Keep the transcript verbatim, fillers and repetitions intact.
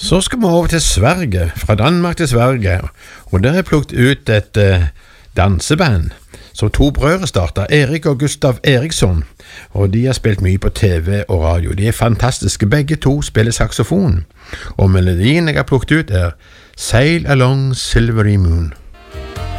Så skal vi over til Sverige, fra Danmark til Sverige, og der har jeg plukket ut et uh, danseband som to brødre startet, Erik og Gustav Eriksson, og de har spilt mye på T V og radio. De er fantastiske, begge to spiller saxofon, og melodien jeg har plukket ut er Sail Along Silvery Moon.